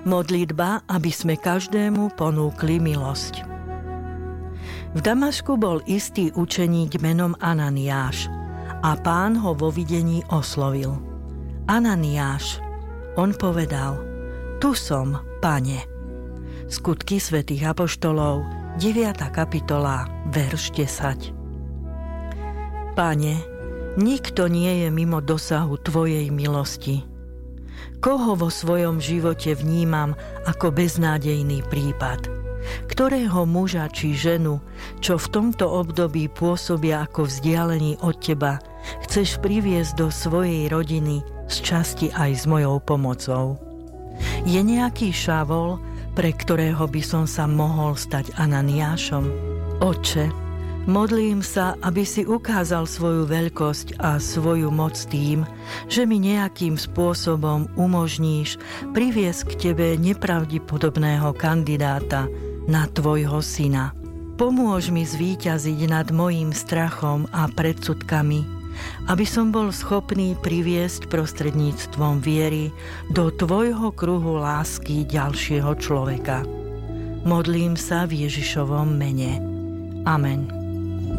Modlitba, aby sme každému ponúkli milosť. V Damašku bol istý učeník menom Ananiáš a Pán ho vo videní oslovil. Ananiáš. On povedal: Tu som, Pane. Skutky svätých apoštolov, 9. kapitola, verš 10. Pane, nikto nie je mimo dosahu Tvojej milosti. Koho vo svojom živote vnímam ako beznádejný prípad? Ktorého muža či ženu, čo v tomto období pôsobia ako vzdialení od Teba, chceš priviesť do svojej rodiny, z časti aj s mojou pomocou? Je nejaký Šavol, pre ktorého by som sa mohol stať Ananiášom? Otče, modlím sa, aby si ukázal svoju veľkosť a svoju moc tým, že mi nejakým spôsobom umožníš priviesť k Tebe nepravdepodobného kandidáta na Tvojho syna. Pomôž mi zvíťaziť nad mojím strachom a predsudkami, aby som bol schopný priviesť prostredníctvom viery do Tvojho kruhu lásky ďalšieho človeka. Modlím sa v Ježišovom mene. Amen.